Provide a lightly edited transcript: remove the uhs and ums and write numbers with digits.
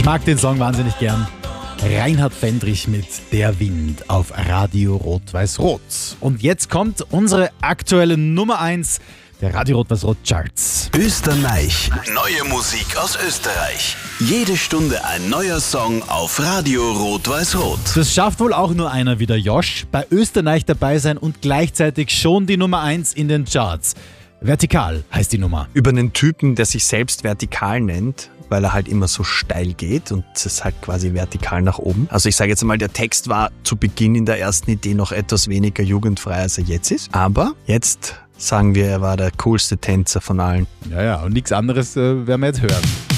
Ich mag den Song wahnsinnig gern. Reinhard Fendrich mit Der Wind auf Radio Rot-Weiß-Rot. Und jetzt kommt unsere aktuelle Nummer 1 der Radio Rot-Weiß-Rot Charts. Österreich. Neue Musik aus Österreich. Jede Stunde ein neuer Song auf Radio Rot-Weiß-Rot. Das schafft wohl auch nur einer wie der Josh. Bei Österreich dabei sein und gleichzeitig schon die Nummer 1 in den Charts. Vertikal heißt die Nummer. Über einen Typen, der sich selbst vertikal nennt, weil er halt immer so steil geht und es ist halt quasi vertikal nach oben. Also ich sage jetzt einmal, der Text war zu Beginn in der ersten Idee noch etwas weniger jugendfrei, als er jetzt ist. Aber jetzt sagen wir, er war der coolste Tänzer von allen. Ja, und nichts anderes werden wir jetzt hören.